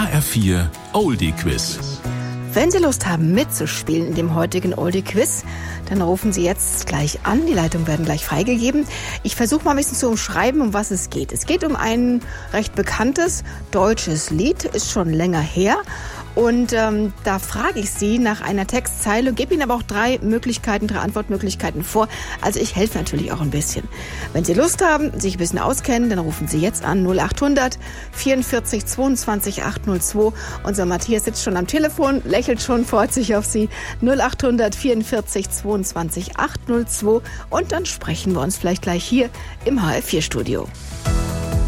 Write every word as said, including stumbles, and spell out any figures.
H R vier Oldie Quiz. Wenn Sie Lust haben mitzuspielen in dem heutigen Oldie Quiz, dann rufen Sie jetzt gleich an. Die Leitungen werden gleich freigegeben. Ich versuche mal ein bisschen zu umschreiben, um was es geht. Es geht um ein recht bekanntes deutsches Lied, ist schon länger her. Und ähm, da frage ich Sie nach einer Textzeile, gebe Ihnen aber auch drei Möglichkeiten, drei Antwortmöglichkeiten vor. Also ich helfe natürlich auch ein bisschen. Wenn Sie Lust haben, sich ein bisschen auskennen, dann rufen Sie jetzt an null acht hundert vierundvierzig zweiundzwanzig achthundertzwei. Unser Matthias sitzt schon am Telefon, lächelt schon, freut sich auf Sie. null acht hundert vierundvierzig zweiundzwanzig achthundertzwei. Und dann sprechen wir uns vielleicht gleich hier im H R vier Studio.